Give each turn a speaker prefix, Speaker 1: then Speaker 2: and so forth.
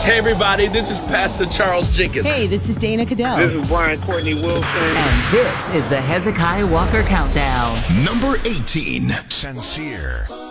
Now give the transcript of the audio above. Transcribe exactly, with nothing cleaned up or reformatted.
Speaker 1: Hey, everybody, this is Pastor Charles Jenkins.
Speaker 2: Hey, this is Dana Cadell.
Speaker 3: This is Brian Courtney Wilson.
Speaker 4: And this is the Hezekiah Walker Countdown.
Speaker 5: Number eighteen, Sincere.